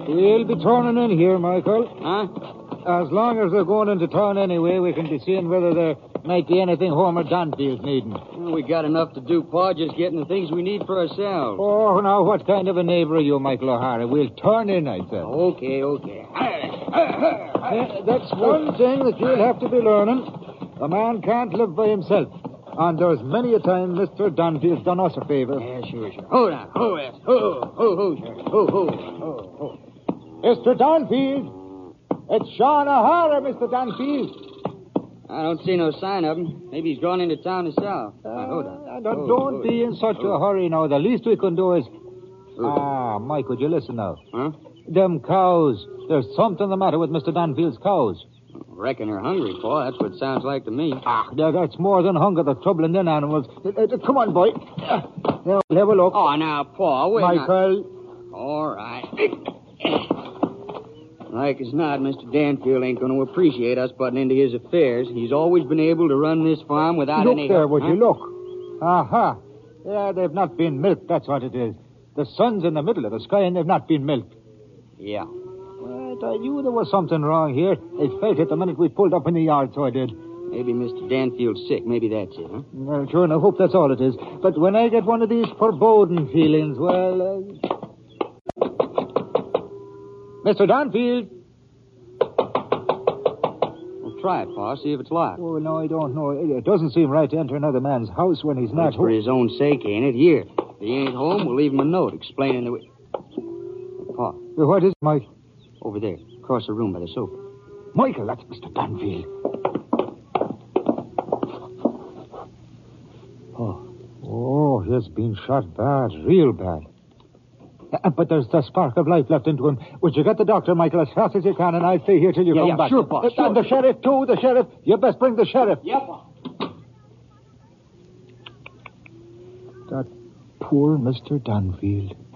We'll be turning in here, Michael. Huh? As long as they're going into town anyway, we can be seeing whether there might be anything Homer Danfield's needing. Well, we got enough to do, Pa, just getting the things we need for ourselves. Oh, now, what kind of a neighbor are you, Michael O'Hara? We'll turn in, I said. Okay. That's one thing that you'll have to be learning. A man can't live by himself. And there's many a time Mr. Danfield's done us a favor. Yeah, sure. Hold on. Ho. Mr. Danfield! It's Sean O'Hara, Mr. Danfield. I don't see no sign of him. Maybe he's gone into town himself. Hold on. Don't be in such a hurry now. The least we can do is... Mike, would you listen now? Huh? Them cows. There's something the matter with Mr. Danfield's cows. Reckon they're hungry, Pa. That's what it sounds like to me. That's more than hunger. The trouble in them animals. Come on, boy. Now, we'll have a look. Oh, now, Pa, wait. Michael. All right. Like as not, Mr. Danfield ain't going to appreciate us butting into his affairs. He's always been able to run this farm without any... Look there, would you look? Aha. Yeah, they've not been milked, that's what it is. The sun's in the middle of the sky and they've not been milked. Yeah. I knew there was something wrong here. I felt it the minute we pulled up in the yard, so I did. Maybe Mr. Danfield's sick. Maybe that's it, huh? Well, sure, and I hope that's all it is. But when I get one of these foreboding feelings, well... Mr. Danfield! Well, try it, Pa. See if it's locked. Oh, no, I don't know. It doesn't seem right to enter another man's house when he's not That's for his own sake, ain't it? Here. If he ain't home, we'll leave him a note explaining the way... Pa. What is it, Mike? Over there, across the room by the sofa. Michael, that's Mr. Danfield. Oh, he's been shot bad, real bad. But there's the spark of life left into him. Would you get the doctor, Michael, as fast as you can, and I'll stay here till you come back. Sure, boss. And the sheriff, too, the sheriff. You best bring the sheriff. Yeah, boss. That poor Mr. Danfield.